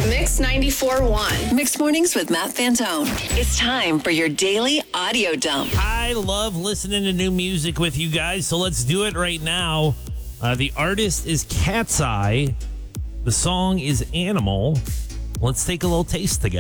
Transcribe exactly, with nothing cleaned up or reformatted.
Mix ninety-four point one. Mixed Mornings with Matt Fantone. It's time for your daily audio dump. I love listening to new music with you guys, so let's do it right now. Uh, the artist is Cat's Eye. The song is Animal. Let's take a little taste together.